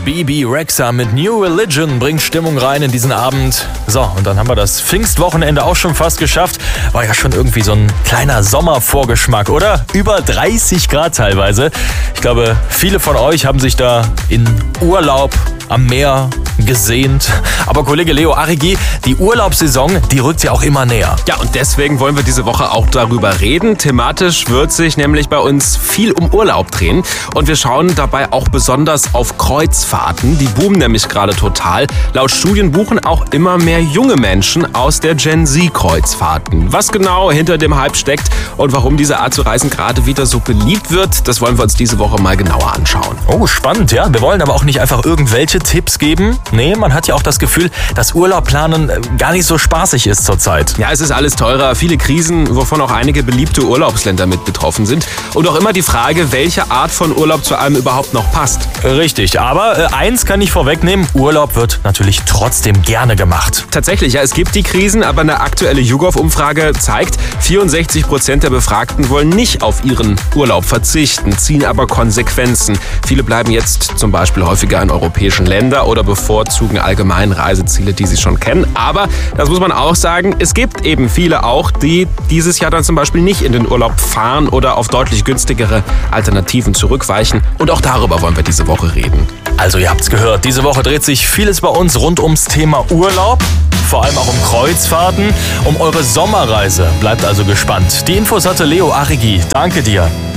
Bebe Rexha mit New Religion bringt Stimmung rein in diesen Abend. So, und dann haben wir das Pfingstwochenende auch schon fast geschafft. War ja schon irgendwie so ein kleiner Sommervorgeschmack, oder? Über 30 Grad teilweise. Ich glaube, viele von euch haben sich da in Urlaub am Meer gesehnt. Aber Kollege Leo Arrighi, die Urlaubssaison, die rückt ja auch immer näher. Ja, und deswegen wollen wir diese Woche auch darüber reden. Thematisch wird sich nämlich bei uns viel um Urlaub drehen. Und wir schauen dabei auch besonders auf Kreuzfahrten. Die boomen nämlich gerade total. Laut Studien buchen auch immer mehr junge Menschen aus der Gen Z Kreuzfahrten. Was genau hinter dem Hype steckt und warum diese Art zu reisen gerade wieder so beliebt wird, das wollen wir uns diese Woche mal genauer anschauen. Oh, spannend, ja. Wir wollen aber auch nicht einfach irgendwelche Tipps geben. Nee, man hat ja auch das Gefühl, dass Urlaubplanen gar nicht so spaßig ist zurzeit. Ja, es ist alles teurer, viele Krisen, wovon auch einige beliebte Urlaubsländer mit betroffen sind. Und auch immer die Frage, welche Art von Urlaub zu einem überhaupt noch passt. Richtig, aber eins kann ich vorwegnehmen, Urlaub wird natürlich trotzdem gerne gemacht. Tatsächlich, ja, es gibt die Krisen, aber eine aktuelle YouGov-Umfrage zeigt, 64% der Befragten wollen nicht auf ihren Urlaub verzichten, ziehen aber Konsequenzen. Viele bleiben jetzt zum Beispiel häufiger in europäischen Ländern oder bevorzugen allgemein Reiseziele, die sie schon kennen. Aber, das muss man auch sagen, es gibt eben viele auch, die dieses Jahr dann zum Beispiel nicht in den Urlaub fahren oder auf deutlich günstigere Alternativen zurückweichen. Und auch darüber wollen wir diese Woche reden. Also ihr habt's gehört, diese Woche dreht sich vieles bei uns rund ums Thema Urlaub. Vor allem auch um Kreuzfahrten, um eure Sommerreise. Bleibt also gespannt. Die Infos hatte Leo Arrighi. Danke dir.